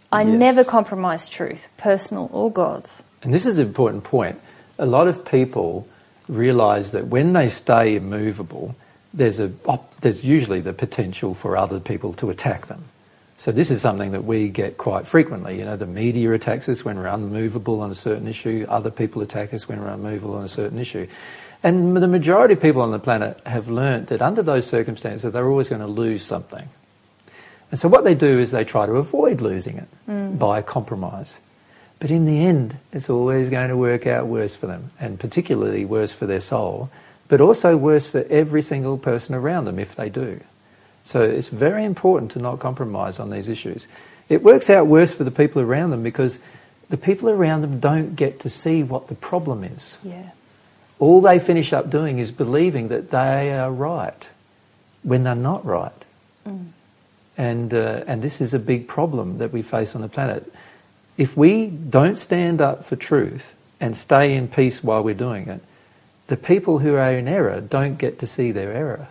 I never compromise truth, personal or God's. And this is an important point. A lot of people realise that when they stay immovable, there's usually the potential for other people to attack them. So this is something that we get quite frequently. You know, the media attacks us when we're unmovable on a certain issue. Other people attack us when we're unmovable on a certain issue. And the majority of people on the planet have learnt that under those circumstances, they're always going to lose something. And so what they do is they try to avoid losing it by compromise. But in the end, it's always going to work out worse for them, and particularly worse for their soul, but also worse for every single person around them if they do. So it's very important to not compromise on these issues. It works out worse for the people around them because the people around them don't get to see what the problem is. Yeah. All they finish up doing is believing that they are right when they're not right. And this is a big problem that we face on the planet. If we don't stand up for truth and stay in peace while we're doing it, the people who are in error don't get to see their error.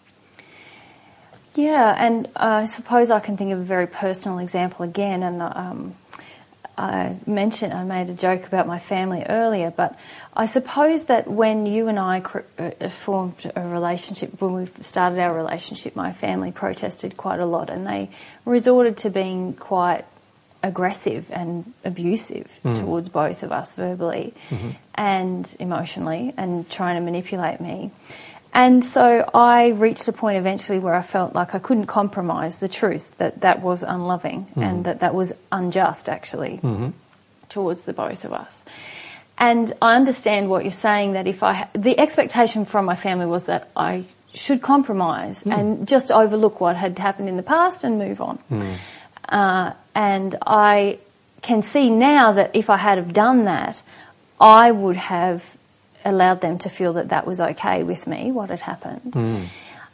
Yeah, and I suppose I can think of a very personal example again, and I made a joke about my family earlier, but I suppose that when you and I formed a relationship, when we started our relationship, my family protested quite a lot, and they resorted to being quite aggressive and abusive towards both of us verbally and emotionally, and trying to manipulate me. And so I reached a point eventually where I felt like I couldn't compromise the truth, that was unloving and that was unjust, actually, towards the both of us. And I understand what you're saying, that the expectation from my family was that I should compromise and just overlook what had happened in the past and move on. And I can see now that if I had have done that, I would have allowed them to feel that was okay with me, what had happened.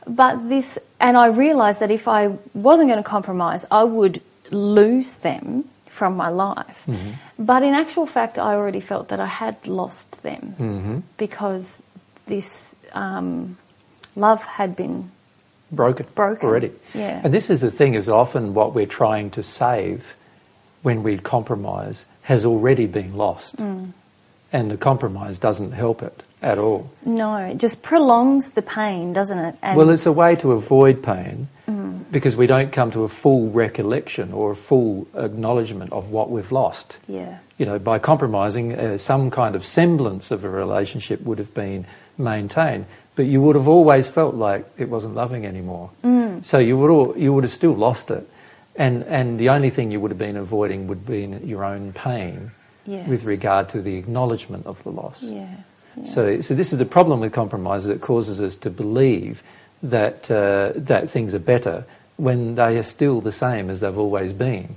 And I realised that if I wasn't going to compromise, I would lose them from my life. But in actual fact, I already felt that I had lost them because this love had been broken already. Yeah. And this is the thing, is often what we're trying to save when we compromise has already been lost. And the compromise doesn't help it at all. No, it just prolongs the pain, doesn't it? And well, it's a way to avoid pain because we don't come to a full recollection or a full acknowledgement of what we've lost. Yeah. You know, by compromising, some kind of semblance of a relationship would have been maintained, but you would have always felt like it wasn't loving anymore. So you would have still lost it, and the only thing you would have been avoiding would be your own pain. Yes. With regard to the acknowledgement of the loss. Yeah. So this is the problem with compromise, that it causes us to believe that that things are better when they are still the same as they've always been.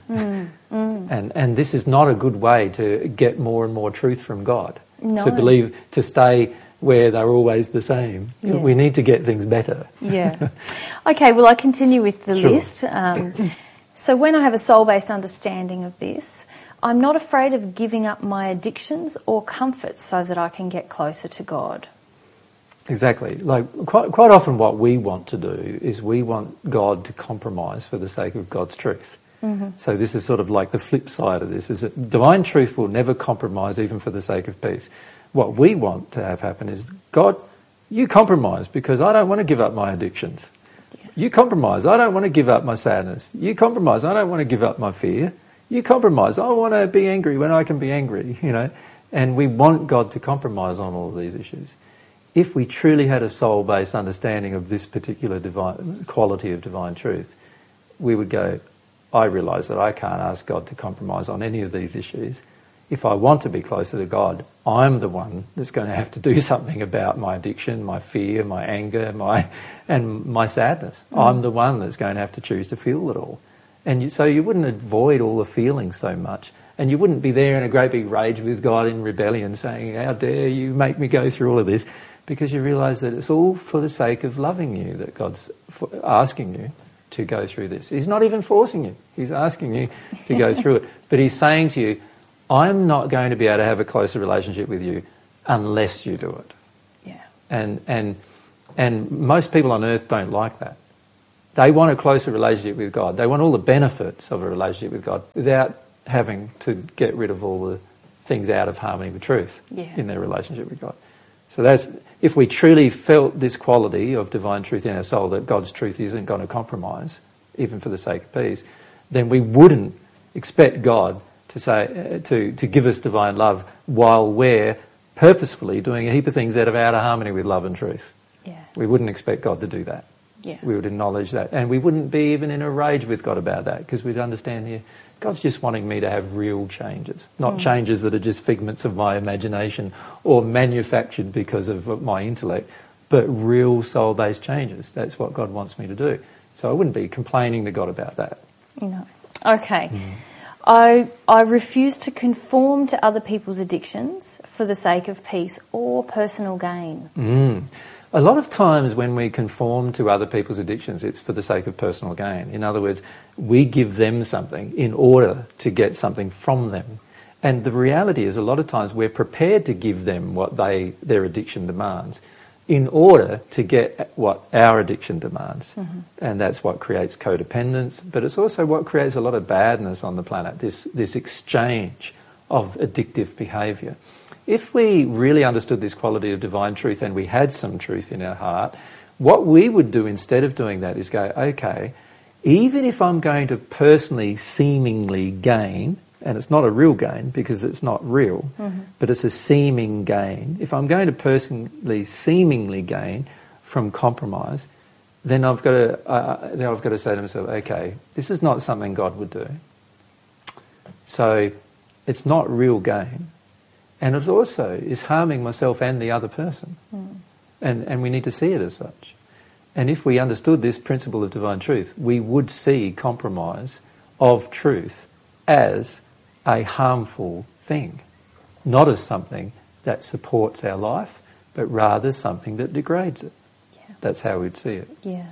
And this is not a good way to get more and more truth from God. No. To stay where they're always the same. Yeah. We need to get things better. Yeah. Okay, well, I continue with the list. So when I have a soul-based understanding of this, I'm not afraid of giving up my addictions or comforts so that I can get closer to God. Exactly. Like quite often what we want to do is we want God to compromise for the sake of God's truth. So this is sort of like the flip side of this, is that divine truth will never compromise even for the sake of peace. What we want to have happen is, God, you compromise because I don't want to give up my addictions. Yeah. You compromise, I don't want to give up my sadness. You compromise, I don't want to give up my fear. You compromise. I want to be angry when I can be angry, you know. And we want God to compromise on all of these issues. If we truly had a soul-based understanding of this particular divine quality of divine truth, we would go, I realise that I can't ask God to compromise on any of these issues. If I want to be closer to God, I'm the one that's going to have to do something about my addiction, my fear, my anger, and my sadness. I'm the one that's going to have to choose to feel it all. And so you wouldn't avoid all the feelings so much, and you wouldn't be there in a great big rage with God in rebellion saying, how dare you make me go through all of this, because you realise that it's all for the sake of loving you that God's asking you to go through this. He's not even forcing you. He's asking you to go through it. But he's saying to you, I'm not going to be able to have a closer relationship with you unless you do it. Yeah. And most people on earth don't like that. They want a closer relationship with God. They want all the benefits of a relationship with God without having to get rid of all the things out of harmony with truth in their relationship with God. So that's, if we truly felt this quality of divine truth in our soul, that God's truth isn't going to compromise, even for the sake of peace, then we wouldn't expect God to say to give us divine love while we're purposefully doing a heap of things that are out of harmony with love and truth. Yeah. We wouldn't expect God to do that. Yeah. We would acknowledge that. And we wouldn't be even in a rage with God about that, because we'd understand here, God's just wanting me to have real changes, not changes that are just figments of my imagination or manufactured because of my intellect, but real soul-based changes. That's what God wants me to do. So I wouldn't be complaining to God about that. No. Okay. I refuse to conform to other people's addictions for the sake of peace or personal gain. A lot of times when we conform to other people's addictions, it's for the sake of personal gain. In other words, we give them something in order to get something from them. And the reality is, a lot of times we're prepared to give them what their addiction demands in order to get what our addiction demands. And that's what creates codependence, but it's also what creates a lot of badness on the planet, this exchange of addictive behaviour. If we really understood this quality of divine truth and we had some truth in our heart, what we would do instead of doing that is go, okay, even if I'm going to personally seemingly gain, and it's not a real gain because it's not real, but it's a seeming gain. If I'm going to personally seemingly gain from compromise, then I've got to say to myself, okay, this is not something God would do. So it's not real gain. And it also is harming myself and the other person. And we need to see it as such. And if we understood this principle of divine truth, we would see compromise of truth as a harmful thing, not as something that supports our life, but rather something that degrades it. Yeah. That's how we'd see it. Yeah.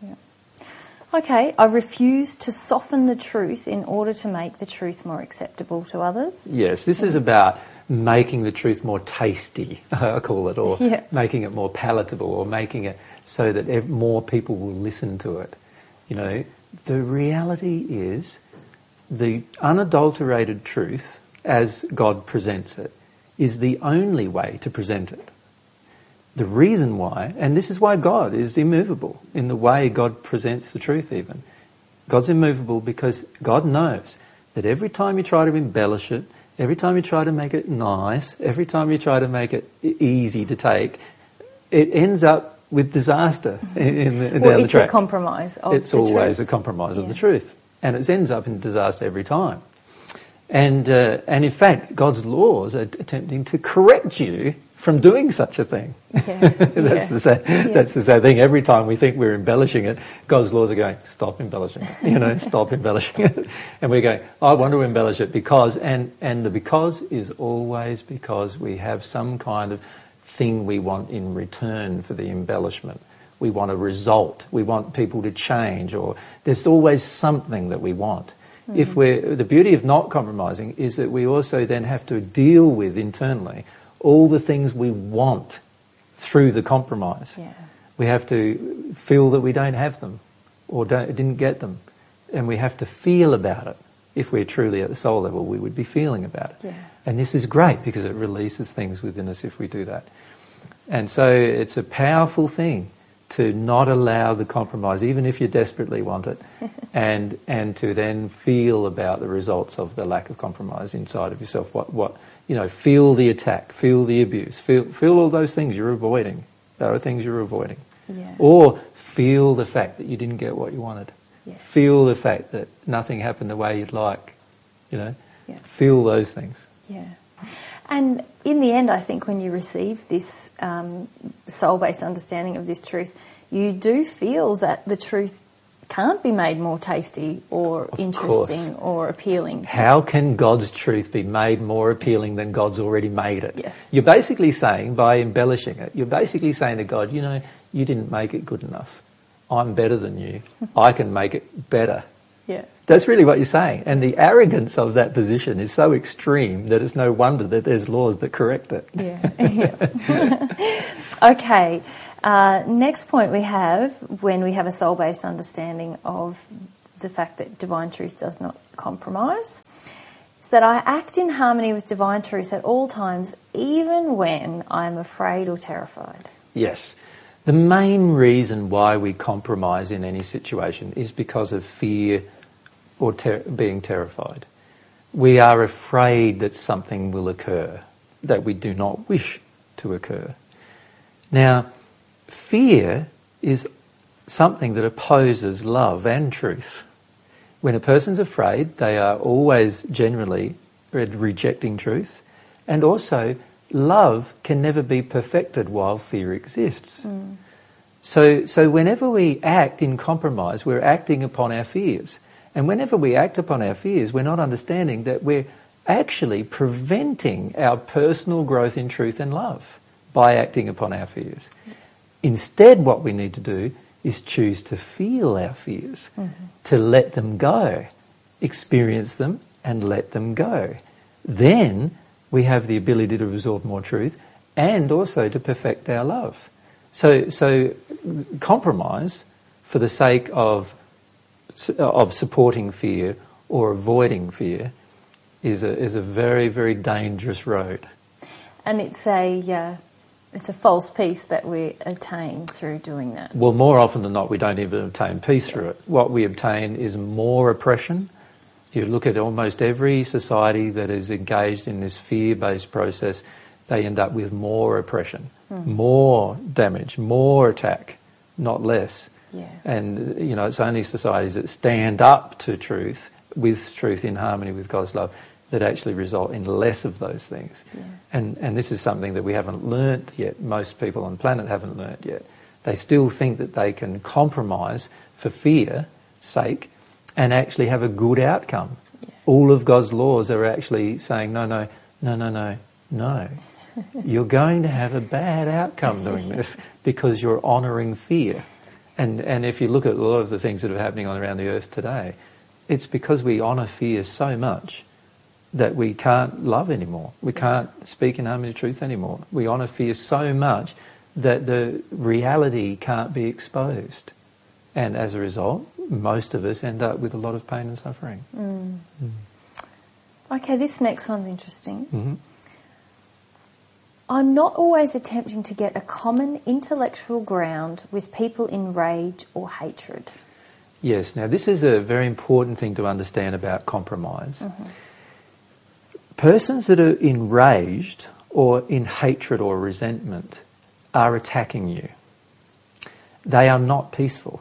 Okay, I refuse to soften the truth in order to make the truth more acceptable to others. Yes, this is about making the truth more tasty, I call it, or making it more palatable, or making it so that more people will listen to it. You know, the reality is the unadulterated truth, as God presents it, is the only way to present it. The reason why, and this is why God is immovable in the way God presents the truth even. God's immovable because God knows that every time you try to embellish it, every time you try to make it nice, every time you try to make it easy to take, it ends up with disaster down the track. It's a compromise of the truth. It's always a compromise of the truth. And it ends up in disaster every time. And in fact, God's laws are attempting to correct you from doing such a thing. That's the sad thing. Every time we think we're embellishing it, God's laws are going, stop embellishing it. Stop embellishing it. And we're going, I want to embellish it because, and the because is always because we have some kind of thing we want in return for the embellishment. We want a result. We want people to change, or there's always something that we want. If the beauty of not compromising is that we also then have to deal with internally all the things we want through the compromise. We have to feel that we don't have them or didn't get them, and we have to feel about it. If we're truly at the soul level, we would be feeling about it. And this is great because it releases things within us if we do that. And so it's a powerful thing to not allow the compromise, even if you desperately want it, and to then feel about the results of the lack of compromise inside of yourself. Feel the attack, feel the abuse, feel all those things you're avoiding. There are things you're avoiding. Or feel the fact that you didn't get what you wanted. Feel the fact that nothing happened the way you'd like. Feel those things. And in the end, I think when you receive this soul-based understanding of this truth, you do feel that the truth can't be made more tasty or interesting or appealing. How can God's truth be made more appealing than God's already made it? You're basically saying, by embellishing it, you're basically saying to God, you didn't make it good enough. I'm better than you. I can make it better. That's really what you're saying. And the arrogance of that position is so extreme that it's no wonder that there's laws that correct it. Okay. Next point we have, when we have a soul-based understanding of the fact that divine truth does not compromise, is that I act in harmony with divine truth at all times, even when I'm afraid or terrified. Yes. The main reason why we compromise in any situation is because of fear or being terrified. We are afraid that something will occur that we do not wish to occur. Now, fear is something that opposes love and truth. When a person's afraid, they are always generally rejecting truth, and also love can never be perfected while fear exists. So whenever we act in compromise, we're acting upon our fears. And whenever we act upon our fears, we're not understanding that we're actually preventing our personal growth in truth and love by acting upon our fears. Instead, what we need to do is choose to feel our fears, to let them go, experience them and let them go. Then we have the ability to absorb more truth and also to perfect our love. So compromise for the sake of supporting fear or avoiding fear is a very, very dangerous road. And it's a false peace that we attain through doing that. Well, more often than not, we don't even obtain peace through it. What we obtain is more oppression. You look at almost every society that is engaged in this fear-based process, they end up with more oppression, more damage, more attack, not less. Yeah. And, it's only societies that stand up to truth, with truth in harmony with God's love, that actually result in less of those things. Yeah. And this is something that we haven't learnt yet. Most people on the planet haven't learnt yet. They still think that they can compromise for fear's sake and actually have a good outcome. Yeah. All of God's laws are actually saying, no. You're going to have a bad outcome doing this because you're honouring fear. And if you look at a lot of the things that are happening around the earth today, it's because we honour fear so much that we can't love anymore. We can't speak in harmony with truth anymore. We honour fear so much that the reality can't be exposed. And as a result, most of us end up with a lot of pain and suffering. Okay, this next one's interesting. Mm-hmm. I'm not always attempting to get a common intellectual ground with people in rage or hatred. Yes, now this is a very important thing to understand about compromise. Persons that are enraged or in hatred or resentment are attacking you. They are not peaceful.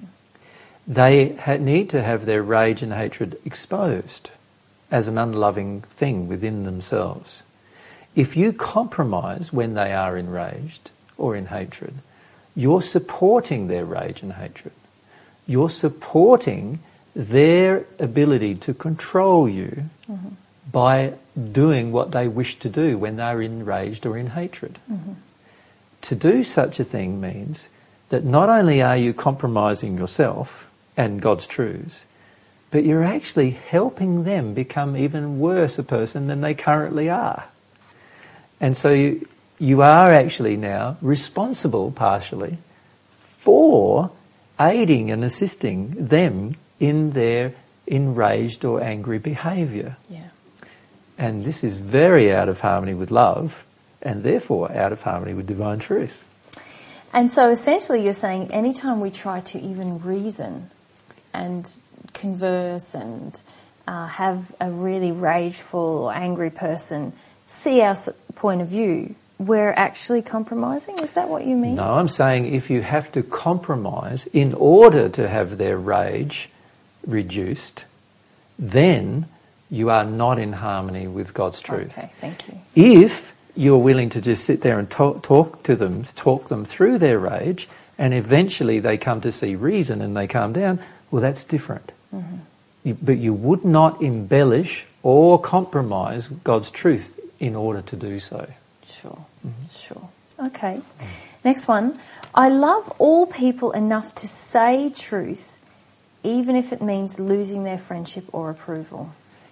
They need to have their rage and hatred exposed as an unloving thing within themselves. If you compromise when they are enraged or in hatred, you're supporting their rage and hatred. You're supporting their ability to control you by doing what they wish to do when they're enraged or in hatred. To do such a thing means that not only are you compromising yourself and God's truths, but you're actually helping them become even worse a person than they currently are. And so you are actually now responsible partially for aiding and assisting them in their enraged or angry behaviour. Yeah. And this is very out of harmony with love and therefore out of harmony with divine truth. And so essentially you're saying anytime we try to even reason and converse and have a really rageful or angry person see our point of view, we're actually compromising? Is that what you mean? No, I'm saying if you have to compromise in order to have their rage reduced, then you are not in harmony with God's truth. Okay, thank you. If you're willing to just sit there and talk them through their rage, and eventually they come to see reason and they calm down, well, that's different. But you would not embellish or compromise God's truth in order to do so. Sure. Okay. Next one. I love all people enough to say truth, even if it means losing their friendship or approval.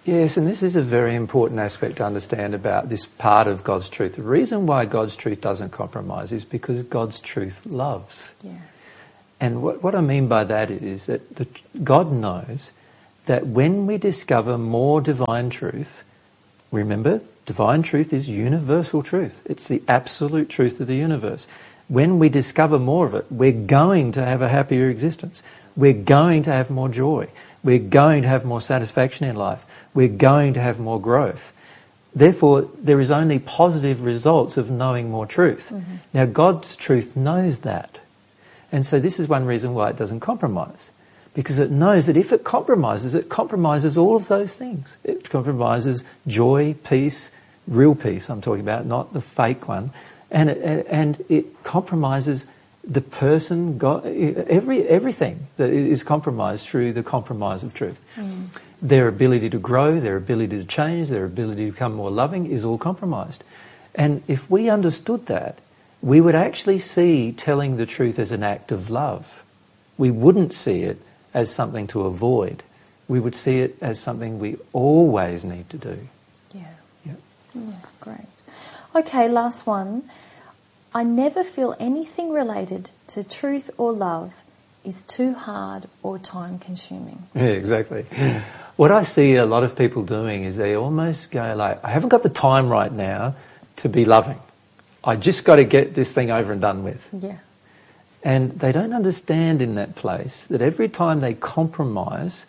Yes, and this is a very important aspect to understand about this part of God's truth. The reason why God's truth doesn't compromise is because God's truth loves. Yeah. And what I mean by that is that God knows that when we discover more divine truth, remember, divine truth is universal truth. It's the absolute truth of the universe. When we discover more of it, we're going to have a happier existence. We're going to have more joy. We're going to have more satisfaction in life. We're going to have more growth. Therefore, there is only positive results of knowing more truth. Mm-hmm. Now, God's truth knows that. And so this is one reason why it doesn't compromise. Because it knows that if it compromises all of those things. It compromises joy, peace, real peace I'm talking about, not the fake one. And it compromises the person, God, everything that is compromised through the compromise of truth. Mm. Their ability to grow, their ability to change, their ability to become more loving is all compromised. And if we understood that, we would actually see telling the truth as an act of love. We wouldn't see it as something to avoid. We would see it as something we always need to do. Yeah, great. Okay, last one. I never feel anything related to truth or love is too hard or time-consuming. Yeah, exactly. What I see a lot of people doing is they almost go like, I haven't got the time right now to be loving. I just got to get this thing over and done with. Yeah. And they don't understand in that place that every time they compromise,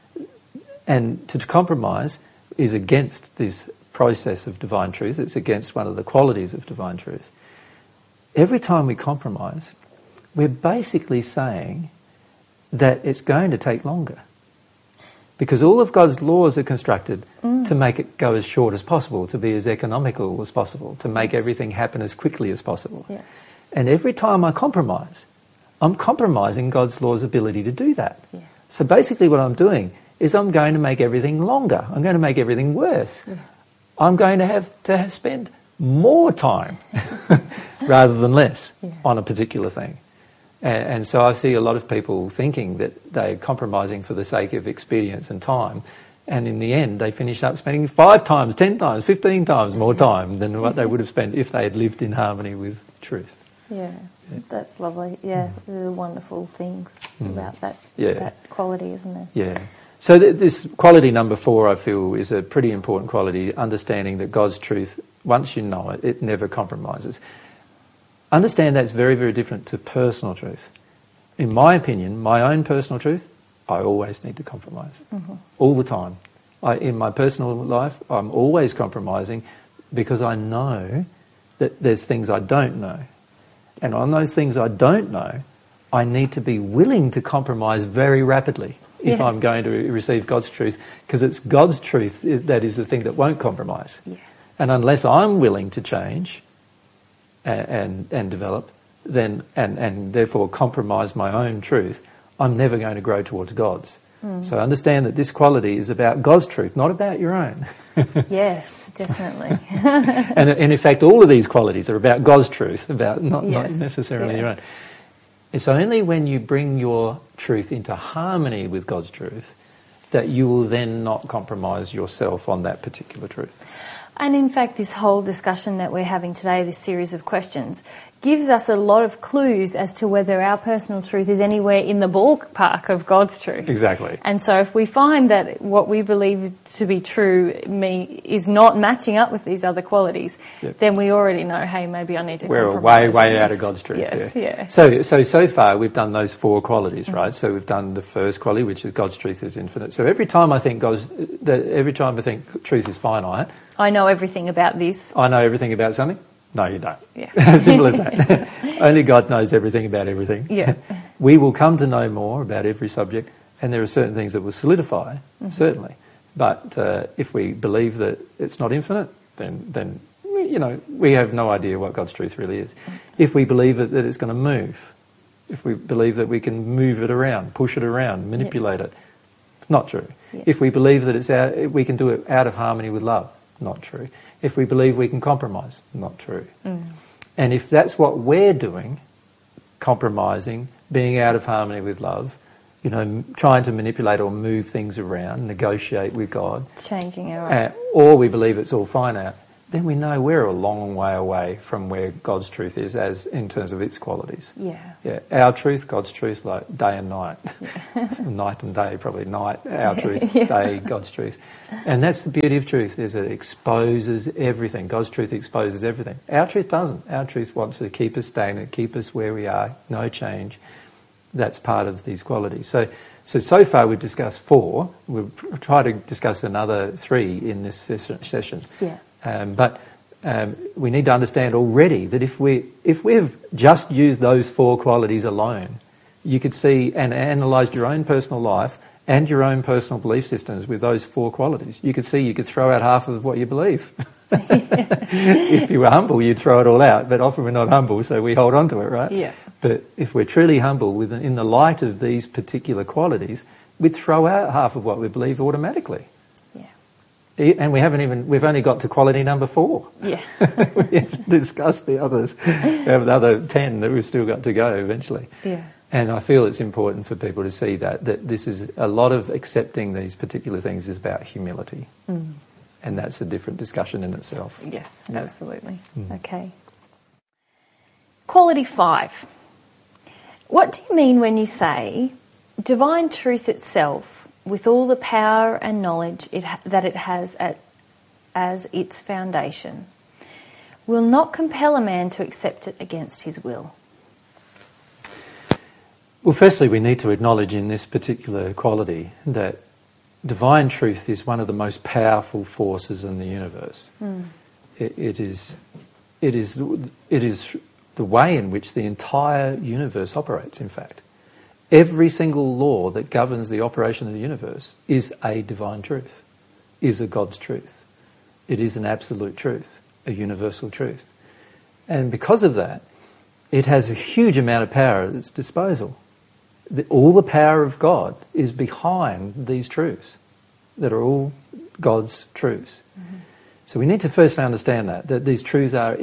and to compromise is against this process of divine truth, it's against one of the qualities of divine truth. Every time we compromise, we're basically saying that it's going to take longer. Because all of God's laws are constructed to make it go as short as possible, to be as economical as possible, to make everything happen as quickly as possible. Yeah. And every time I compromise, I'm compromising God's law's ability to do that. Yeah. So basically what I'm doing is I'm going to make everything longer. I'm going to make everything worse. Yeah. I'm going to have spend more time rather than less on a particular thing. And so I see a lot of people thinking that they're compromising for the sake of expedience and time, and in the end they finish up spending 5 times, 10 times, 15 times more time than what they would have spent if they had lived in harmony with truth. Yeah, that's lovely. Yeah, the wonderful things about that quality, isn't it? Yeah. So this quality number 4, I feel, is a pretty important quality, understanding that God's truth, once you know it, it never compromises. Understand that's very, very different to personal truth. In my opinion, my own personal truth, I always need to compromise. Mm-hmm. All the time. In my personal life, I'm always compromising because I know that there's things I don't know. And on those things I don't know, I need to be willing to compromise very rapidly if I'm going to receive God's truth, because it's God's truth that is the thing that won't compromise. Yeah. And unless I'm willing to change and develop, then and therefore compromise my own truth, I'm never going to grow towards God's. So understand that this quality is about God's truth, not about your own. Yes, definitely. and in fact, all of these qualities are about God's truth, about not necessarily your own. It's only when you bring your truth into harmony with God's truth that you will then not compromise yourself on that particular truth. And in fact, this whole discussion that we're having today, this series of questions, gives us a lot of clues as to whether our personal truth is anywhere in the ballpark of God's truth. Exactly. And so if we find that what we believe to be true is not matching up with these other qualities, then we already know, hey, maybe I need to compromise. We're way out of God's truth. Yes, yeah. So far we've done those 4 qualities, right? So we've done the first quality, which is God's truth is infinite. So every time I think truth is finite, I know everything about this. I know everything about something. No, you don't. Yeah. Simple as that. Only God knows everything about everything. Yeah. We will come to know more about every subject, and there are certain things that will solidify, certainly. But if we believe that it's not infinite, then we have no idea what God's truth really is. If we believe that it's going to move, if we believe that we can move it around, push it around, manipulate it, it's not true. Yeah. If we believe that we can do it out of harmony with love, not true. If we believe we can compromise, not true. And if that's what we're doing, compromising, being out of harmony with love, trying to manipulate or move things around, negotiate with God, changing our or we believe it's all finite, then we know we're a long way away from where God's truth is, as in terms of its qualities. Yeah. Our truth, God's truth, like day and night, night and day, probably night. Our truth, day, God's truth, and that's the beauty of truth: is it exposes everything. God's truth exposes everything. Our truth doesn't. Our truth wants to keep us stagnant, keep us where we are, no change. That's part of these qualities. So far we've discussed 4. We'll try to discuss another 3 in this session. Yeah. But we need to understand already that if we've just used those 4 qualities alone, you could see and analysed your own personal life and your own personal belief systems with those 4 qualities. You could see you could throw out half of what you believe. If you were humble, you'd throw it all out. But often we're not humble, so we hold on to it, right? Yeah. But if we're truly humble in the light of these particular qualities, we'd throw out half of what we believe automatically. And we've only got to quality number 4. Yeah. We haven't discussed the others. We have another 10 that we've still got to go eventually. Yeah. And I feel it's important for people to see that this is a lot of accepting these particular things is about humility. Mm. And that's a different discussion in itself. Yes, Yeah. absolutely. Mm. Okay. Quality 5. What do you mean when you say divine truth itself, with all the power and knowledge that it has as its foundation, will not compel a man to accept it against his will? Well, firstly, we need to acknowledge in this particular quality that divine truth is one of the most powerful forces in the universe. Mm. It is the way in which the entire universe operates, in fact. Every single law that governs the operation of the universe is a divine truth, is a God's truth. It is an absolute truth, a universal truth. And because of that, it has a huge amount of power at its disposal. All the power of God is behind these truths that are all God's truths. Mm-hmm. So we need to firstly understand that these truths are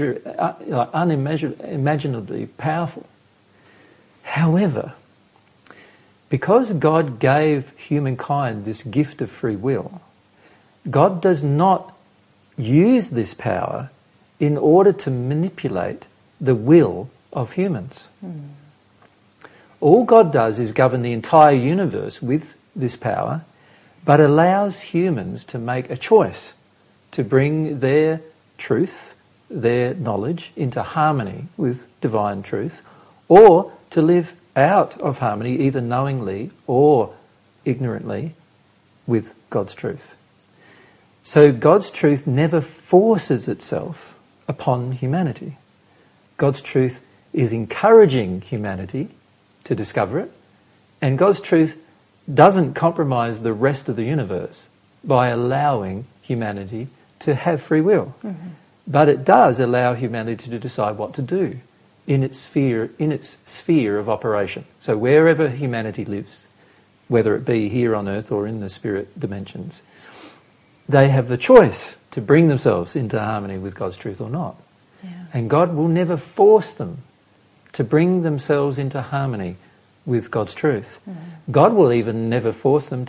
unimaginably powerful. However, because God gave humankind this gift of free will, God does not use this power in order to manipulate the will of humans. Mm. All God does is govern the entire universe with this power, but allows humans to make a choice to bring their truth, their knowledge, into harmony with divine truth, or to live out of harmony, either knowingly or ignorantly, with God's truth. So God's truth never forces itself upon humanity. God's truth is encouraging humanity to discover it, and God's truth doesn't compromise the rest of the universe by allowing humanity to have free will. Mm-hmm. But it does allow humanity to decide what to do in its sphere of operation. So wherever humanity lives, whether it be here on earth or in the spirit dimensions, they have the choice to bring themselves into harmony with God's truth or not. Yeah. And God will never force them to bring themselves into harmony with God's truth. Mm. God will even never force them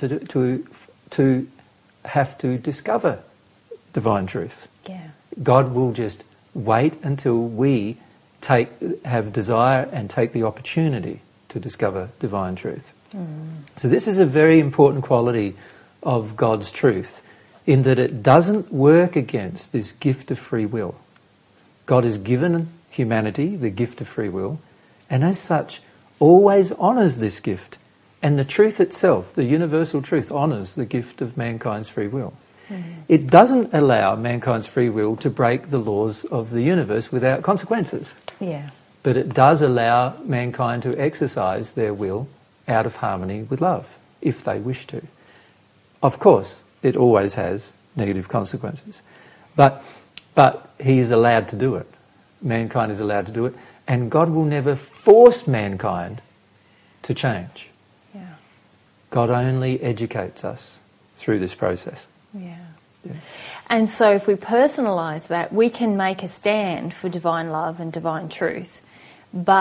to have to discover divine truth. Yeah. God will just wait until we have desire and take the opportunity to discover divine truth. Mm. So this is a very important quality of God's truth, in that it doesn't work against this gift of free will. God has given humanity the gift of free will, and as such always honours this gift. And the truth itself, the universal truth, honours the gift of mankind's free will. Mm-hmm. It doesn't allow mankind's free will to break the laws of the universe without consequences. Yeah. But it does allow mankind to exercise their will out of harmony with love, if they wish to. Of course, it always has negative consequences. But he is allowed to do it. Mankind is allowed to do it. And God will never force mankind to change. Yeah. God only educates us through this process. Yeah. Yeah. And so if we personalise that, we can make a stand for divine love and divine truth, but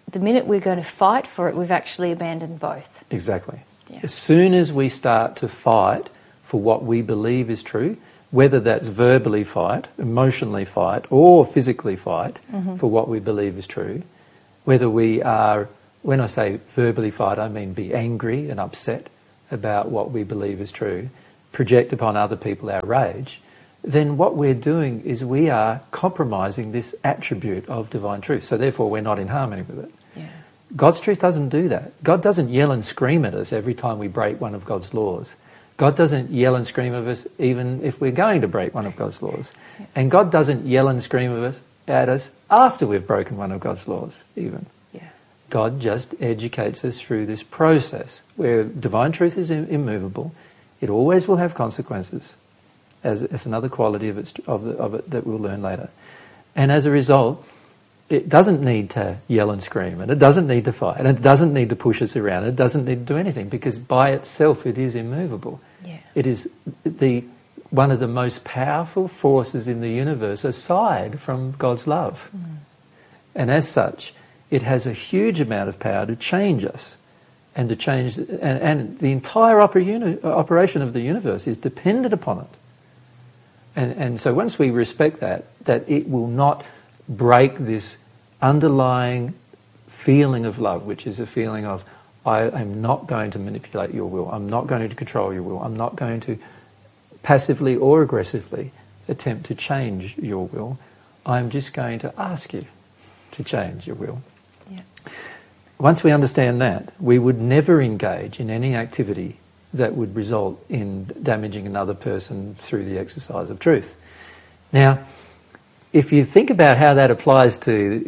the minute we're going to fight for it, we've actually abandoned both. Exactly. Yeah. As soon as we start to fight for what we believe is true, whether that's verbally fight, emotionally fight, or physically fight for what we believe is true, whether we are, when I say verbally fight, I mean be angry and upset about what we believe is true, project upon other people our rage, then what we're doing is we are compromising this attribute of divine truth. So therefore we're not in harmony with it. Yeah. God's truth doesn't do that. God doesn't yell and scream at us every time we break one of God's laws. God doesn't yell and scream at us even if we're going to break one of God's laws. Yeah. And God doesn't yell and scream at us after we've broken one of God's laws even. Yeah. God just educates us through this process where divine truth is immovable. It always will have consequences, as another quality of it that we'll learn later. And as a result, it doesn't need to yell and scream, and it doesn't need to fight, and it doesn't need to push us around, it doesn't need to do anything, because by itself it is immovable. Yeah. It is one of the most powerful forces in the universe aside from God's love. And as such, it has a huge amount of power to change us and to change, and the entire operation of the universe is dependent upon it. And so once we respect that it will not break this underlying feeling of love, which is a feeling of, I am not going to manipulate your will, I'm not going to control your will, I'm not going to passively or aggressively attempt to change your will, I'm just going to ask you to change your will. Yeah. Once we understand that, we would never engage in any activity that would result in damaging another person through the exercise of truth. Now, if you think about how that applies to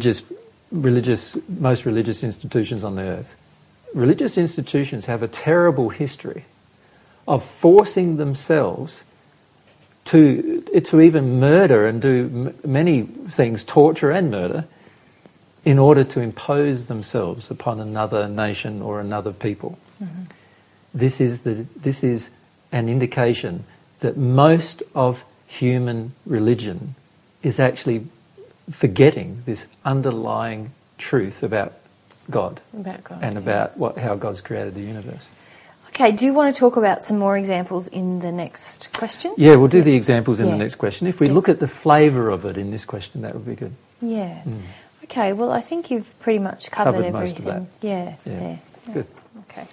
most religious institutions on the earth, religious institutions have a terrible history of forcing themselves to even murder and do many things, torture and murder, in order to impose themselves upon another nation or another people. Mm-hmm. This is an indication that most of human religion is actually forgetting this underlying truth about God, and about how God's created the universe. Okay, do you want to talk about some more examples in the next question? Yeah, we'll do the examples in the next question. If we look at the flavour of it in this question, that would be good. Yeah. Okay, well, I think you've pretty much covered everything. Most of that. Yeah. Good. Okay.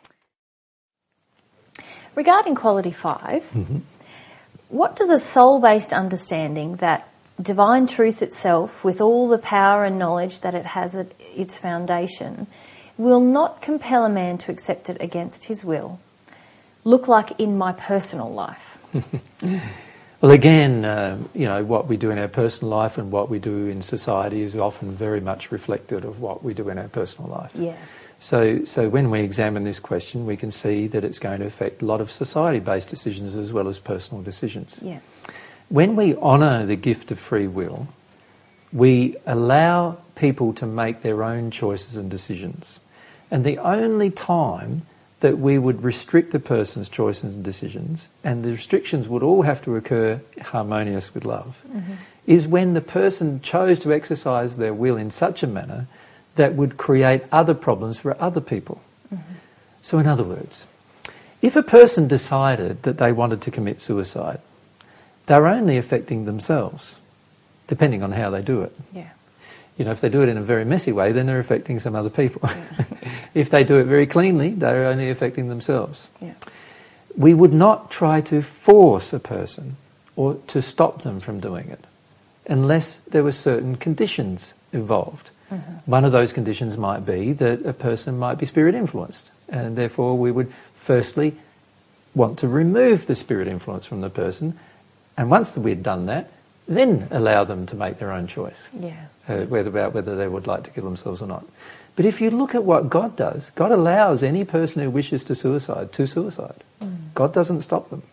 Regarding quality 5, what does a soul-based understanding that divine truth itself, with all the power and knowledge that it has at its foundation, will not compel a man to accept it against his will, look like in my personal life? Well, again, what we do in our personal life and what we do in society is often very much reflected of what we do in our personal life. Yeah. So when we examine this question, we can see that it's going to affect a lot of society-based decisions as well as personal decisions. Yeah. When we honour the gift of free will, we allow people to make their own choices and decisions. And the only time that we would restrict a person's choices and decisions, and the restrictions would all have to occur harmonious with love, is when the person chose to exercise their will in such a manner that would create other problems for other people. So in other words, if a person decided that they wanted to commit suicide, they're only affecting themselves, depending on how they do it. Yeah. If they do it in a very messy way, then they're affecting some other people. Yeah. If they do it very cleanly, they're only affecting themselves. Yeah. We would not try to force a person or to stop them from doing it unless there were certain conditions involved. One of those conditions might be that a person might be spirit influenced, and therefore we would firstly want to remove the spirit influence from the person, and once we'd done that, then allow them to make their own choice. Yeah. Whether they would like to kill themselves or not. But if you look at what God does, God allows any person who wishes to suicide. God doesn't stop them.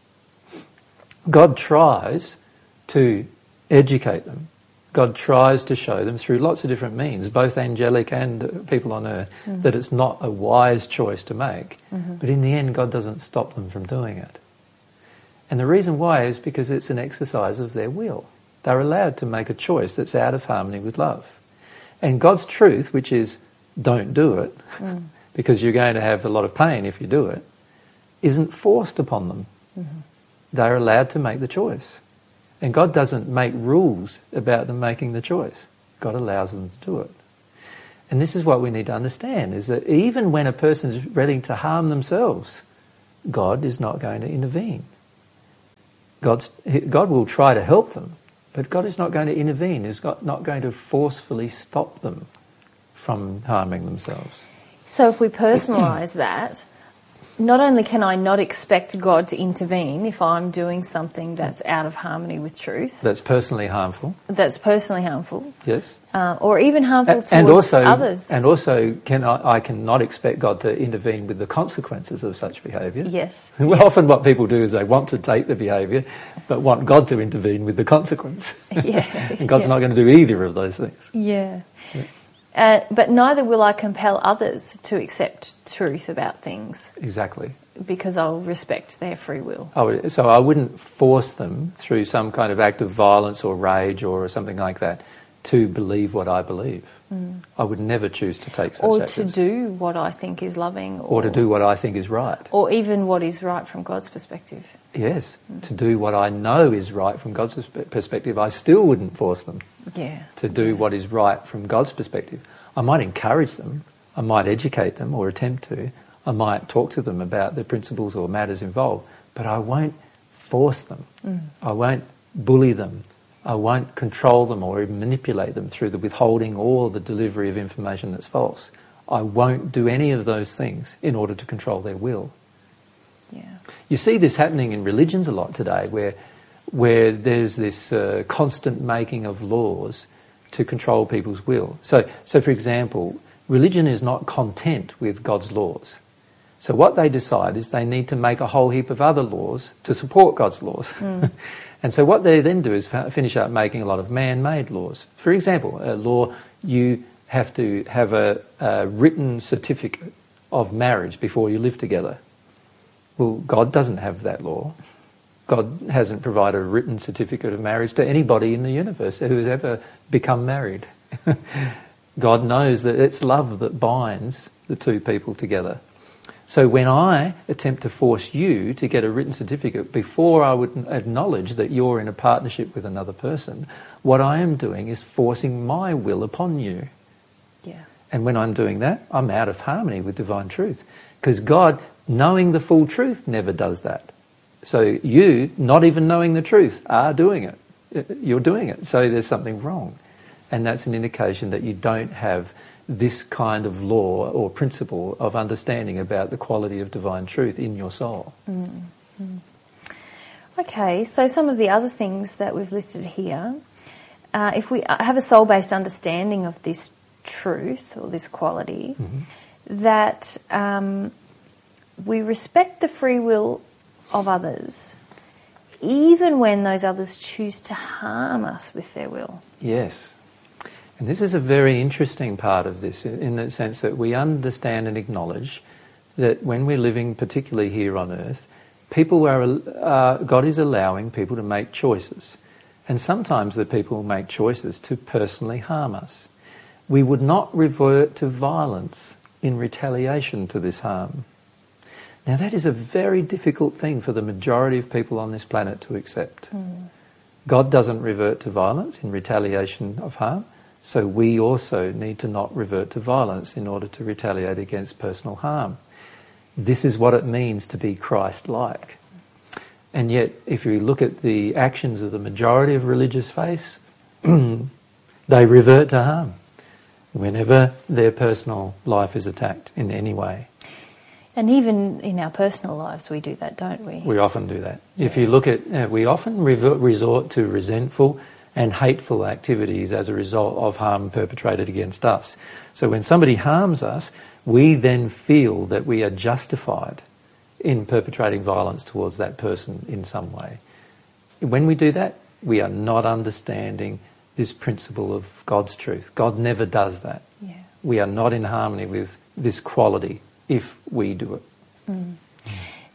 God tries to educate them. God tries to show them through lots of different means, both angelic and people on earth, that it's not a wise choice to make. But in the end, God doesn't stop them from doing it. And the reason why is because it's an exercise of their will. They're allowed to make a choice that's out of harmony with love. And God's truth, which is don't do it, because you're going to have a lot of pain if you do it, isn't forced upon them. Mm-hmm. They're allowed to make the choice. And God doesn't make rules about them making the choice. God allows them to do it. And this is what we need to understand, is that even when a person is ready to harm themselves, God is not going to intervene. God will try to help them, but God is not going to intervene. He's not going to forcefully stop them from harming themselves. So if we personalise that, not only can I not expect God to intervene if I'm doing something that's out of harmony with truth. That's personally harmful. That's personally harmful. Yes. Or even harmful towards others. And also, I cannot expect God to intervene with the consequences of such behaviour. Yes. Well, often what people do is they want to take the behaviour, but want God to intervene with the consequence. Yeah. And God's not going to do either of those things. Yeah. But neither will I compel others to accept truth about things. Exactly. Because I'll respect their free will. So I wouldn't force them through some kind of act of violence or rage or something like that to believe what I believe. Mm. I would never choose to take such actions. Or to do what I think is loving. Or to do what I think is right. Or even what is right from God's perspective. Yes, to do what I know is right from God's perspective, I still wouldn't force them to do what is right from God's perspective. I might encourage them, I might educate them or attempt to, I might talk to them about the principles or matters involved, but I won't force them. I won't bully them. I won't control them or even manipulate them through the withholding or the delivery of information that's false. I won't do any of those things in order to control their will. Yeah. You see this happening in religions a lot today, where there's this constant making of laws to control people's will. So for example, religion is not content with God's laws. So what they decide is they need to make a whole heap of other laws to support God's laws. And so what they then do is finish up making a lot of man-made laws. For example, a law, you have to have a written certificate of marriage before you live together. Well, God doesn't have that law. God hasn't provided a written certificate of marriage to anybody in the universe who has ever become married. God knows that it's love that binds the two people together. So when I attempt to force you to get a written certificate before I would acknowledge that you're in a partnership with another person, what I am doing is forcing my will upon you. Yeah. And when I'm doing that, I'm out of harmony with divine truth. Because God, knowing the full truth, never does that. So you, not even knowing the truth, are doing it. You're doing it. So there's something wrong. And that's an indication that you don't have this kind of law or principle of understanding about the quality of divine truth in your soul. Mm-hmm. Okay, so some of the other things that we've listed here, if we have a soul-based understanding of this truth or this quality, that we respect the free will of others, even when those others choose to harm us with their will. Yes. And this is a very interesting part of this, in the sense that we understand and acknowledge that when we're living, particularly here on earth, God is allowing people to make choices. And sometimes the people make choices to personally harm us. We would not revert to violence in retaliation to this harm. Now that is a very difficult thing for the majority of people on this planet to accept. God doesn't revert to violence in retaliation of harm. So we also need to not revert to violence in order to retaliate against personal harm. This is what it means to be Christ-like. And yet, if we look at the actions of the majority of religious faiths, they revert to harm whenever their personal life is attacked in any way. And even in our personal lives we do that, don't we? We often do that. Yeah. If you look at, we often resort to resentful and hateful activities as a result of harm perpetrated against us. So when somebody harms us, we then feel that we are justified in perpetrating violence towards that person in some way. When we do that, we are not understanding this principle of God's truth. God never does that. Yeah. We are not in harmony with this quality if we do it.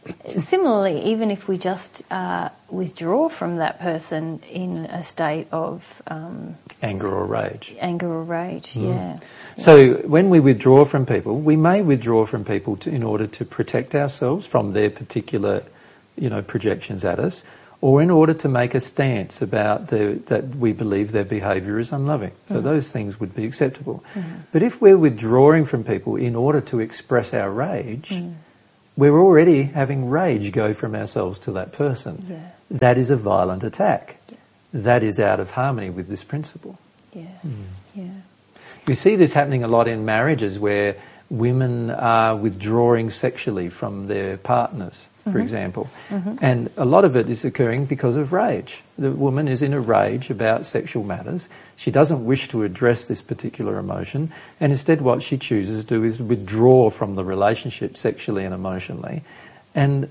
Similarly, even if we just withdraw from that person in a state of anger or rage. Yeah. So when we withdraw from people, we may withdraw from people in order to protect ourselves from their particular, projections at us, or in order to make a stance about that we believe their behaviour is unloving. So those things would be acceptable. But if we're withdrawing from people in order to express our rage, we're already having rage go from ourselves to that person. Yeah. That is a violent attack. Yeah. That is out of harmony with this principle. Yeah. Yeah. You see this happening a lot in marriages where women are withdrawing sexually from their partners, for example. And a lot of it is occurring because of rage. The woman is in a rage about sexual matters. She doesn't wish to address this particular emotion, and instead what she chooses to do is withdraw from the relationship sexually and emotionally. And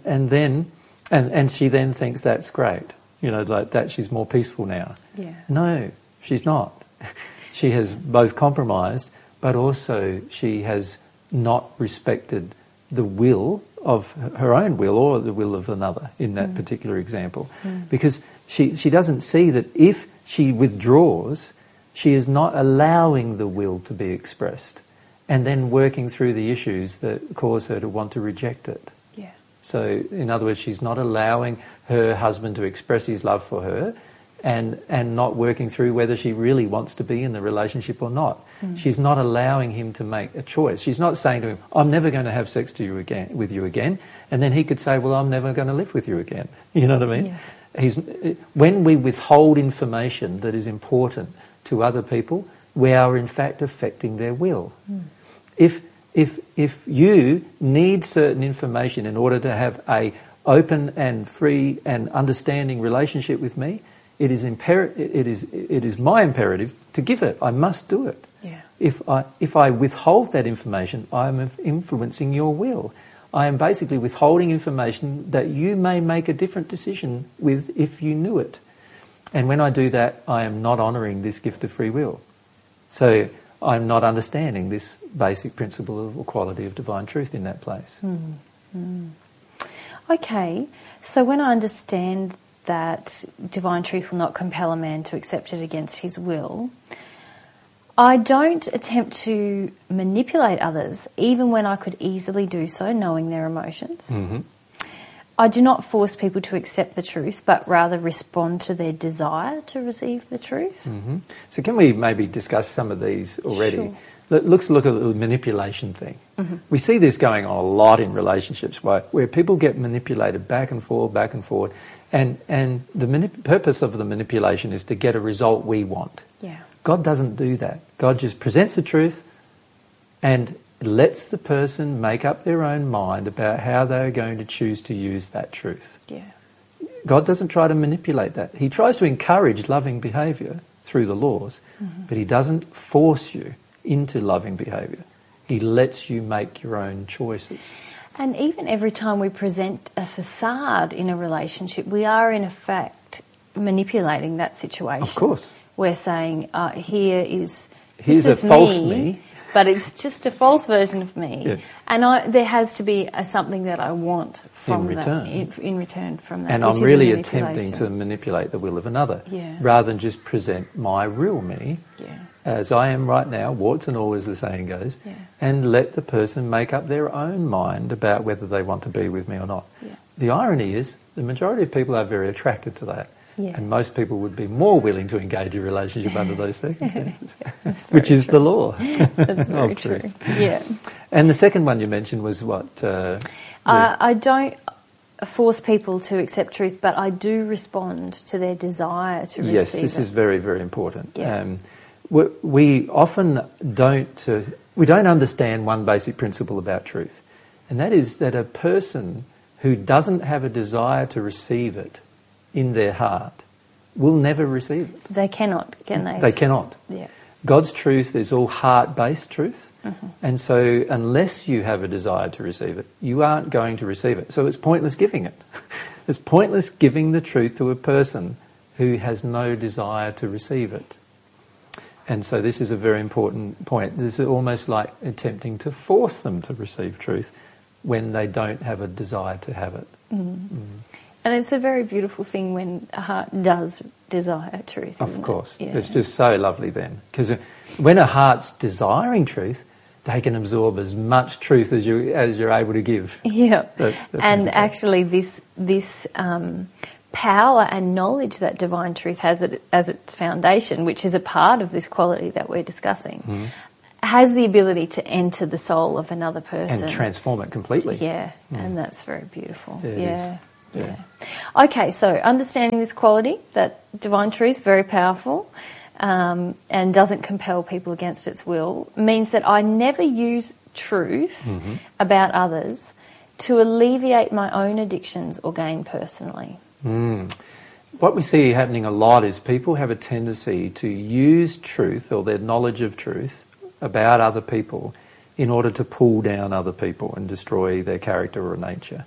she then thinks that's great. Like that she's more peaceful now. Yeah. No, she's not. She has both compromised, but also she has not respected the will of her own will or the will of another in that particular example. Because she doesn't see that if she withdraws, she is not allowing the will to be expressed and then working through the issues that cause her to want to reject it. Yeah. So, in other words, she's not allowing her husband to express his love for her and not working through whether she really wants to be in the relationship or not. She's not allowing him to make a choice. She's not saying to him, I'm never going to have sex with you again, and then he could say, well, I'm never going to live with you again. You know what I mean? Yes. When we withhold information that is important to other people, we are in fact affecting their will. If you need certain information in order to have a open and free and understanding relationship with me, it is my imperative to give it. I must do it. Yeah. If I withhold that information, I am influencing your will. I am basically withholding information that you may make a different decision with if you knew it. And when I do that, I am not honouring this gift of free will. So I'm not understanding this basic principle of equality of divine truth in that place. Okay, so when I understand that divine truth will not compel a man to accept it against his will, I don't attempt to manipulate others, even when I could easily do so, knowing their emotions. I do not force people to accept the truth, but rather respond to their desire to receive the truth. So can we maybe discuss some of these already? Sure. Let's look at the manipulation thing. We see this going on a lot in relationships where people get manipulated back and forth, and the purpose of the manipulation is to get a result we want. Yeah. God doesn't do that. God just presents the truth and lets the person make up their own mind about how they're going to choose to use that truth. Yeah. God doesn't try to manipulate that. He tries to encourage loving behaviour through the laws, but he doesn't force you into loving behaviour. He lets you make your own choices. And even every time we present a facade in a relationship, we are in effect manipulating that situation. Of course. We're saying, here's a false me. But it's just a false version of me. Yeah. And there has to be something that I want from in return. that, in return from that. And I'm really attempting to manipulate the will of another, rather than just present my real me, as I am right now, warts and all as the saying goes, and let the person make up their own mind about whether they want to be with me or not. Yeah. The irony is the majority of people are very attracted to that. Yeah. And most people would be more willing to engage in a relationship under those circumstances, which is the law. That's very true. Truth. Yeah. And the second one you mentioned was what? I don't force people to accept truth, but I do respond to their desire to receive it. Yes, this is very, very important. Yeah. We often don't understand one basic principle about truth, and that is that a person who doesn't have a desire to receive it in their heart will never receive it. They cannot, can they? They cannot. Yeah. God's truth is all heart-based truth, and so unless you have a desire to receive it, you aren't going to receive it. So it's pointless giving it. It's pointless giving the truth to a person who has no desire to receive it. And so this is a very important point. This is almost like attempting to force them to receive truth when they don't have a desire to have it. And it's a very beautiful thing when a heart does desire truth. Of course. Yeah. It's just so lovely then. Because when a heart's desiring truth, they can absorb as much truth as you're able to give. Yeah. That's and actually this power and knowledge that divine truth has as its foundation, which is a part of this quality that we're discussing, has the ability to enter the soul of another person. And transform it completely. Yeah, and that's very beautiful. Yeah, it Yeah. is. Yeah. Okay, so understanding this quality, that divine truth, very powerful, and doesn't compel people against its will, means that I never use truth about others to alleviate my own addictions or gain personally. What we see happening a lot is people have a tendency to use truth or their knowledge of truth about other people in order to pull down other people and destroy their character or nature.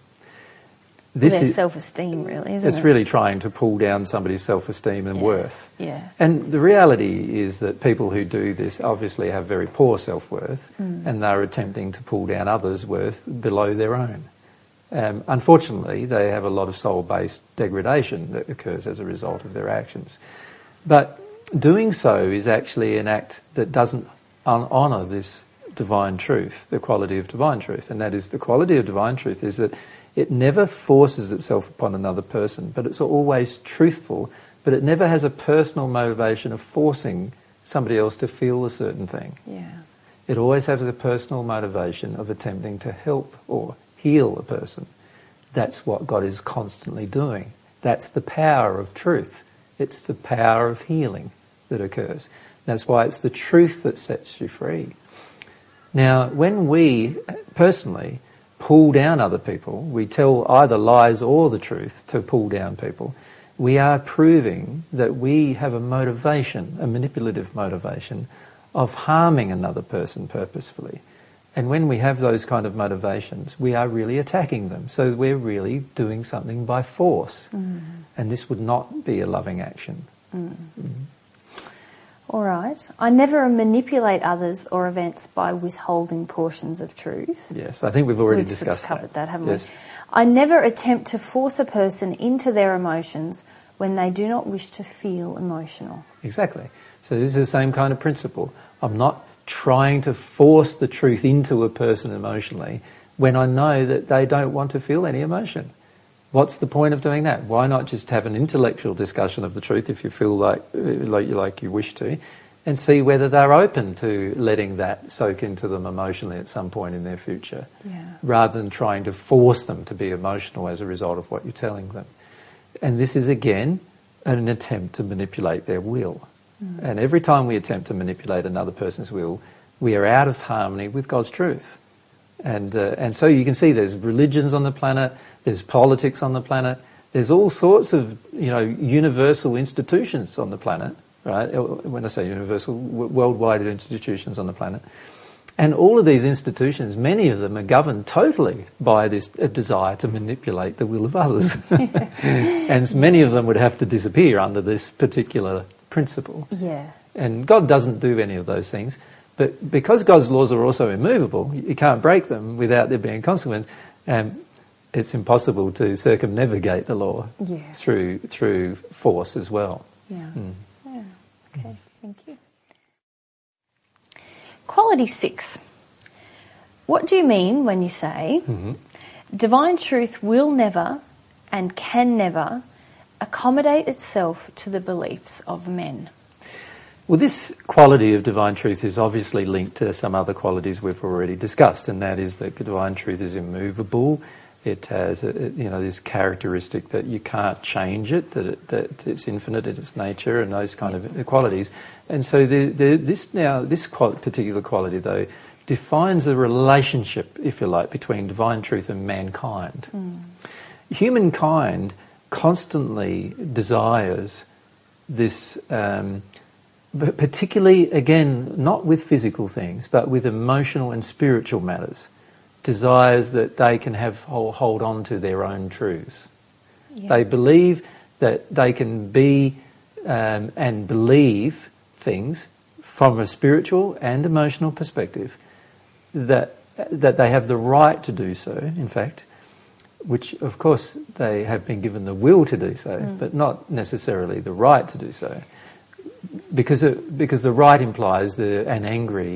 Their self-esteem, really, isn't it? It's really trying to pull down somebody's self-esteem and worth. Yeah. And the reality is that people who do this obviously have very poor self-worth and they're attempting to pull down others' worth below their own. Unfortunately, they have a lot of soul-based degradation that occurs as a result of their actions. But doing so is actually an act that doesn't honour this divine truth, the quality of divine truth. And that is, the quality of divine truth is that it never forces itself upon another person, but it's always truthful, but it never has a personal motivation of forcing somebody else to feel a certain thing. Yeah. It always has a personal motivation of attempting to help or heal a person. That's what God is constantly doing. That's the power of truth. It's the power of healing that occurs. That's why it's the truth that sets you free. Now, when we personally pull down other people, we tell either lies or the truth to pull down people, we are proving that we have a motivation, a manipulative motivation, of harming another person purposefully. And when we have those kind of motivations, we are really attacking them. So we're really doing something by force. And this would not be a loving action. All right. I never manipulate others or events by withholding portions of truth. Yes, I think we've already We've discussed sort of covered that, haven't yes. we? I never attempt to force a person into their emotions when they do not wish to feel emotional. Exactly. So this is the same kind of principle. I'm not trying to force the truth into a person emotionally when I know that they don't want to feel any emotion. What's the point of doing that? Why not just have an intellectual discussion of the truth if you feel like you wish to, and see whether they're open to letting that soak into them emotionally at some point in their future, rather than trying to force them to be emotional as a result of what you're telling them. And this is, again, an attempt to manipulate their will. And every time we attempt to manipulate another person's will, we are out of harmony with God's truth. And so you can see there's religions on the planet, there's politics on the planet, there's all sorts of universal institutions on the planet, right? When I say universal, worldwide institutions on the planet. And all of these institutions, many of them are governed totally by this desire to manipulate the will of others. And many of them would have to disappear under this particular principle. Yeah. And God doesn't do any of those things. But because God's laws are also immovable, you can't break them without there being consequence. It's impossible to circumnavigate the law through force as well. Yeah. Yeah. Okay, thank you. Quality 6. What do you mean when you say divine truth will never and can never accommodate itself to the beliefs of men? Well, this quality of divine truth is obviously linked to some other qualities we've already discussed, and that is that divine truth is immovable. It has this characteristic that you can't change it, that it's infinite in its nature, and those kind of qualities. And so this particular quality, though, defines the relationship, if you like, between divine truth and mankind. Humankind constantly desires this, particularly, again, not with physical things, but with emotional and spiritual matters, desires that they can hold on to their own truths. Yeah. They believe that they can be and believe things from a spiritual and emotional perspective that that they have the right to do so, in fact, which of course they have been given the will to do so, but not necessarily the right to do so, because the right implies an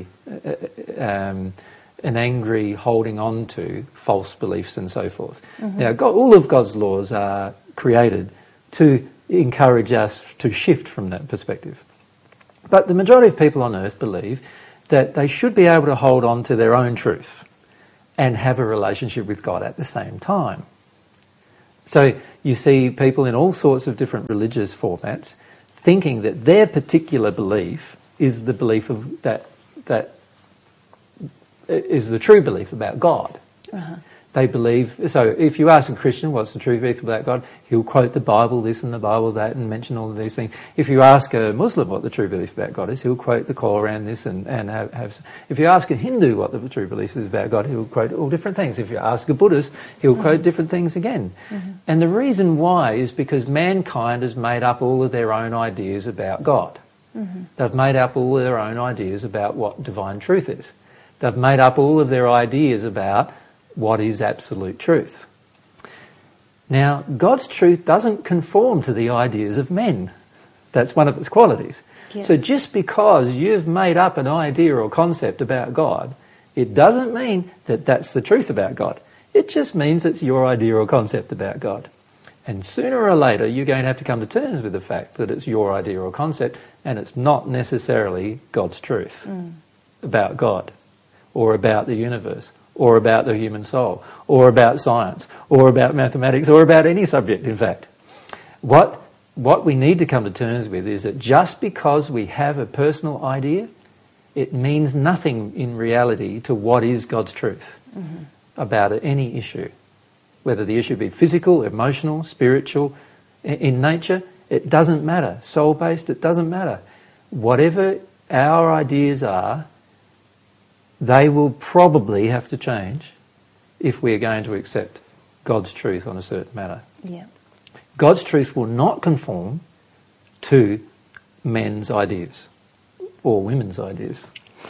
angry holding on to false beliefs and so forth. Now, all of God's laws are created to encourage us to shift from that perspective. But the majority of people on earth believe that they should be able to hold on to their own truth and have a relationship with God at the same time. So you see people in all sorts of different religious formats thinking that their particular belief is the belief of that is the true belief about God. They believe, so if you ask a Christian what's the true belief about God, he'll quote the Bible this and the Bible that and mention all of these things. If you ask a Muslim what the true belief about God is, he'll quote the Quran this and have. If you ask a Hindu what the true belief is about God, he'll quote all different things. If you ask a Buddhist, he'll quote different things again. And the reason why is because mankind has made up all of their own ideas about God. They've made up all of their own ideas about what divine truth is. They've made up all of their ideas about what is absolute truth. Now, God's truth doesn't conform to the ideas of men. That's one of its qualities. Yes. So just because you've made up an idea or concept about God, it doesn't mean that that's the truth about God. It just means it's your idea or concept about God. And sooner or later, you're going to have to come to terms with the fact that it's your idea or concept and it's not necessarily God's truth about God or about the universe, or about the human soul, or about science, or about mathematics, or about any subject, in fact. What we need to come to terms with is that just because we have a personal idea, it means nothing in reality to what is God's truth about any issue. Whether the issue be physical, emotional, spiritual, in nature, it doesn't matter. Soul-based, it doesn't matter. Whatever our ideas are, they will probably have to change if we are going to accept God's truth on a certain matter. Yeah. God's truth will not conform to men's ideas or women's ideas.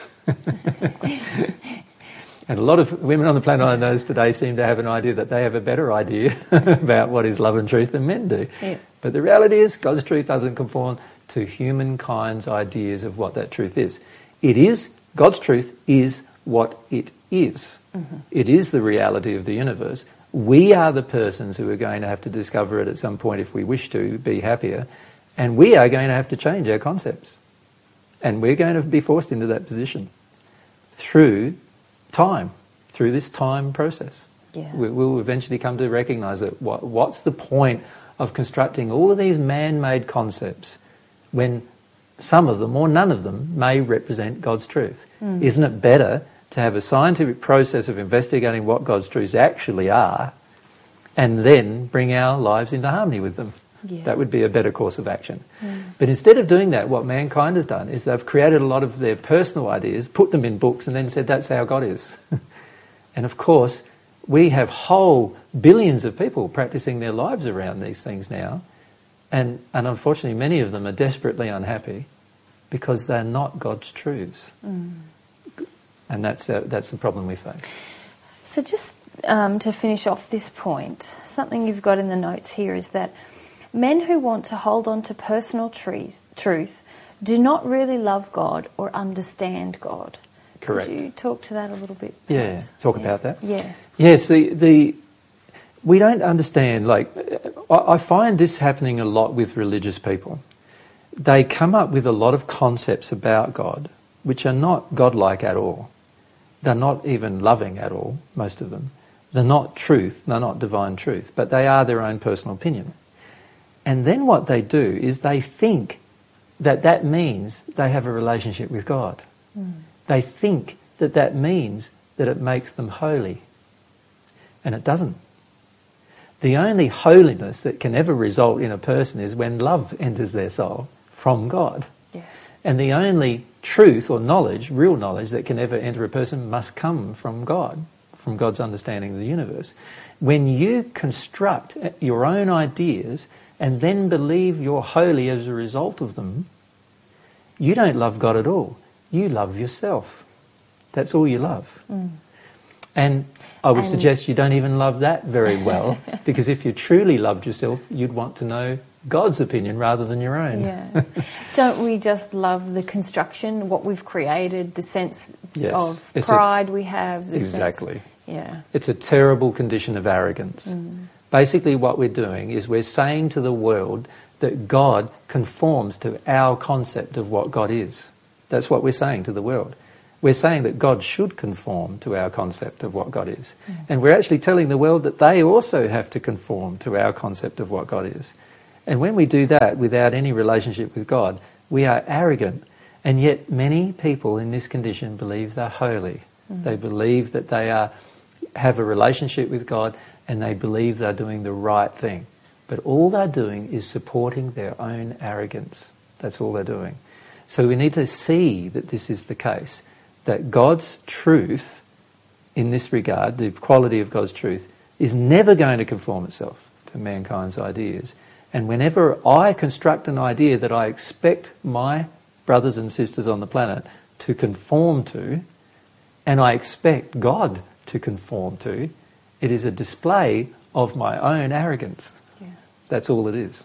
And a lot of women on the planet I know today seem to have an idea that they have a better idea about what is love and truth than men do. Yeah. But the reality is God's truth doesn't conform to humankind's ideas of what that truth is. God's truth is what it is. It is the reality of the universe. We are the persons who are going to have to discover it at some point if we wish to be happier, and we are going to have to change our concepts. And we're going to be forced into that position through time, through this time process. Yeah. We'll eventually come to recognise that what's the point of constructing all of these man-made concepts when some of them, or none of them, may represent God's truth. Isn't it better to have a scientific process of investigating what God's truths actually are and then bring our lives into harmony with them? Yeah. That would be a better course of action. But instead of doing that, what mankind has done is they've created a lot of their personal ideas, put them in books, and then said that's how God is. And of course, we have whole billions of people practicing their lives around these things now. And unfortunately, many of them are desperately unhappy because they're not God's truths. And that's the problem we face. So just to finish off this point, something you've got in the notes here is that men who want to hold on to personal truth do not really love God or understand God. Correct. Could you talk to that a little bit? Yeah, talk about that. Yeah. Yes, we don't understand, I find this happening a lot with religious people. They come up with a lot of concepts about God which are not godlike at all. They're not even loving at all, most of them. They're not truth, they're not divine truth, but they are their own personal opinion. And then what they do is they think that means they have a relationship with God. They think that means that it makes them holy. And it doesn't. The only holiness that can ever result in a person is when love enters their soul from God. Yeah. And the only truth or knowledge, real knowledge, that can ever enter a person must come from God, from God's understanding of the universe. When you construct your own ideas and then believe you're holy as a result of them, you don't love God at all. You love yourself. That's all you love. And I would suggest you don't even love that very well, because if you truly loved yourself, you'd want to know God's opinion rather than your own. Yeah. Don't we just love the construction, what we've created, the sense of pride we have? Exactly. Yeah. It's a terrible condition of arrogance. Basically what we're doing is we're saying to the world that God conforms to our concept of what God is. That's what we're saying to the world. We're saying that God should conform to our concept of what God is. And we're actually telling the world that they also have to conform to our concept of what God is. And when we do that without any relationship with God, we are arrogant. And yet many people in this condition believe they're holy. They believe that they have a relationship with God, and they believe they're doing the right thing. But all they're doing is supporting their own arrogance. That's all they're doing. So we need to see that this is the case, that God's truth in this regard, the quality of God's truth, is never going to conform itself to mankind's ideas. And whenever I construct an idea that I expect my brothers and sisters on the planet to conform to, and I expect God to conform to, it is a display of my own arrogance. Yeah. That's all it is.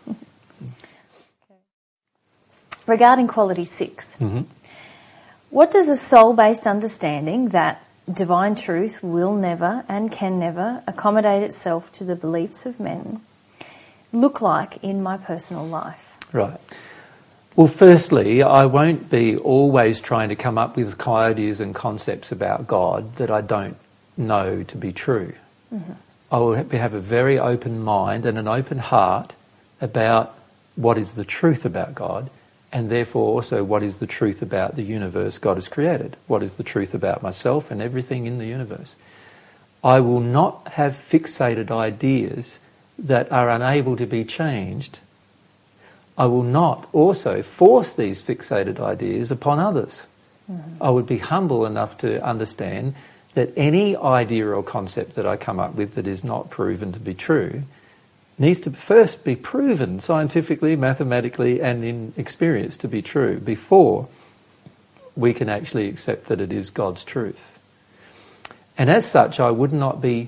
Regarding quality 6, what does a soul-based understanding that divine truth will never and can never accommodate itself to the beliefs of men look like in my personal life? Right. Well, firstly, I won't be always trying to come up with ideas and concepts about God that I don't know to be true. I will have a very open mind and an open heart about what is the truth about God, and therefore also what is the truth about the universe God has created, what is the truth about myself and everything in the universe. I will not have fixated ideas that are unable to be changed. I will not also force these fixated ideas upon others. I would be humble enough to understand that any idea or concept that I come up with that is not proven to be true needs to first be proven scientifically, mathematically, and in experience to be true before we can actually accept that it is God's truth. And as such, I would not be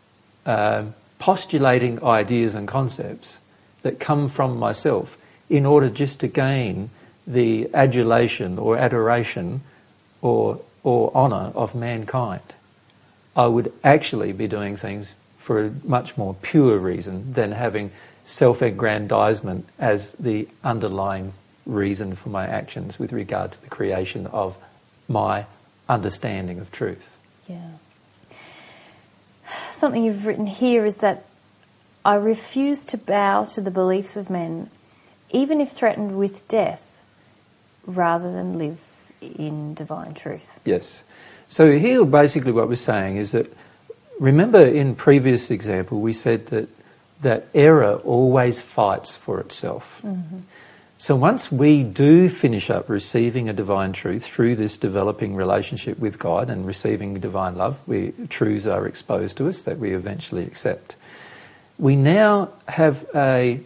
postulating ideas and concepts that come from myself in order just to gain the adulation or adoration or honour of mankind. I would actually be doing things for a much more pure reason than having self-aggrandizement as the underlying reason for my actions with regard to the creation of my understanding of truth. Yeah. Something you've written here is that I refuse to bow to the beliefs of men, even if threatened with death, rather than live in divine truth. Yes. So here basically what we're saying is that, remember in previous example we said that error always fights for itself. So once we do finish up receiving a divine truth through this developing relationship with God and receiving divine love, truths are exposed to us that we eventually accept. We now have the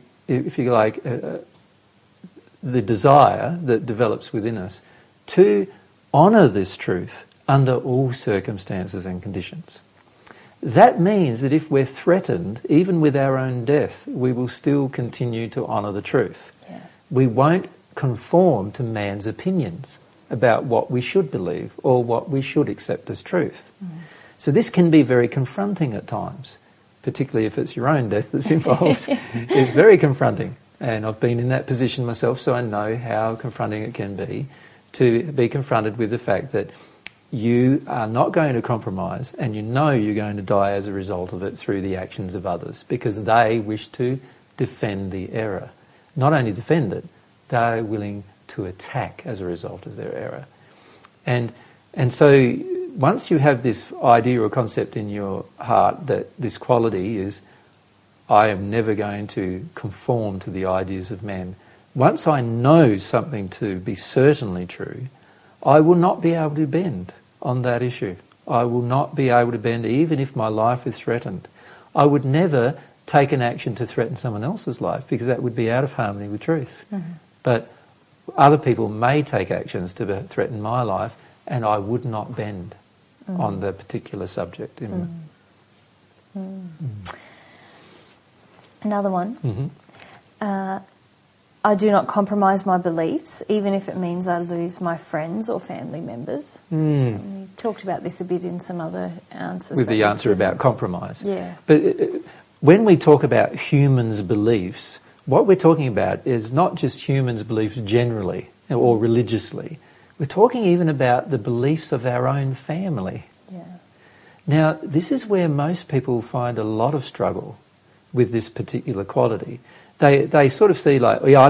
desire that develops within us to honour this truth under all circumstances and conditions. That means that if we're threatened, even with our own death, we will still continue to honour the truth. Yeah. We won't conform to man's opinions about what we should believe or what we should accept as truth. So this can be very confronting at times, particularly if it's your own death that's involved. It's very confronting. And I've been in that position myself, so I know how confronting it can be to be confronted with the fact that you are not going to compromise, and you know you're going to die as a result of it through the actions of others, because they wish to defend the error. Not only defend it, they're willing to attack as a result of their error. And so once you have this idea or concept in your heart that this quality is, I am never going to conform to the ideas of men, once I know something to be certainly true, I will not be able to bend on that issue. I will not be able to bend even if my life is threatened. I would never take an action to threaten someone else's life, because that would be out of harmony with truth. But other people may take actions to threaten my life, and I would not bend. on the particular subject. Another one. Mm-hmm. I do not compromise my beliefs, even if it means I lose my friends or family members. We talked about this a bit in some other answers. With the answer about compromise. Yeah. But when we talk about humans' beliefs, what we're talking about is not just humans' beliefs generally or religiously. We're talking even about the beliefs of our own family. Yeah. Now, this is where most people find a lot of struggle with this particular quality. They sort of see like, yeah,